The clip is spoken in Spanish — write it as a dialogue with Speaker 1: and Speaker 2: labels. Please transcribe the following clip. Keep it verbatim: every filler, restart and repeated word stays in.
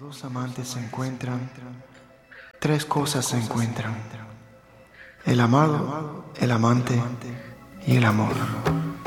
Speaker 1: dos amantes se encuentran, tres cosas se encuentran: el amado, el amante y el amor.